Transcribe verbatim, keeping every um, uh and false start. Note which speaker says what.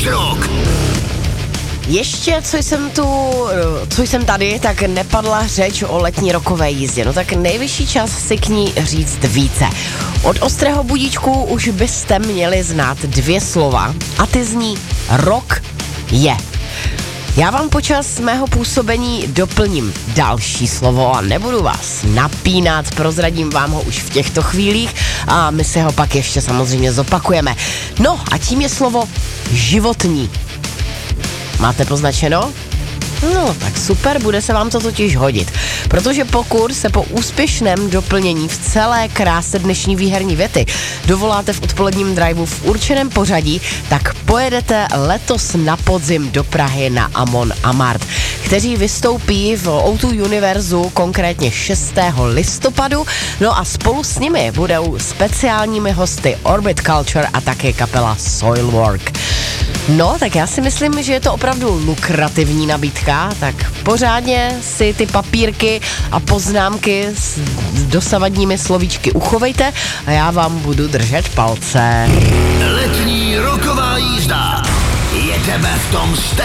Speaker 1: rok.
Speaker 2: Ještě, co jsem tu, co jsem tady, tak nepadla řeč o letní rokové jízdě. No tak nejvyšší čas si k ní říct více. Od ostrého budíčku už byste měli znát dvě slova a ty zní rok je. Já vám počas mého působení doplním další slovo a nebudu vás napínat, prozradím vám ho už v těchto chvílích a my si ho pak ještě samozřejmě zopakujeme. No a tím je slovo životní. Máte poznačeno? No, tak super, bude se vám to totiž hodit. Protože pokud se po úspěšném doplnění v celé kráse dnešní výherní věty dovoláte v odpoledním driveu v určeném pořadí, tak pojedete letos na podzim do Prahy na Amon Amart, kteří vystoupí v ó dva Univerzu konkrétně šestého listopadu. No a spolu s nimi budou speciálními hosty Orbit Culture a také kapela Soilwork. No, tak já si myslím, že je to opravdu lukrativní nabídka, tak pořádně si ty papírky a poznámky s dosavadními slovíčky uchovejte a já vám budu držet palce.
Speaker 1: Letní roková jízda. Jedeme v tom s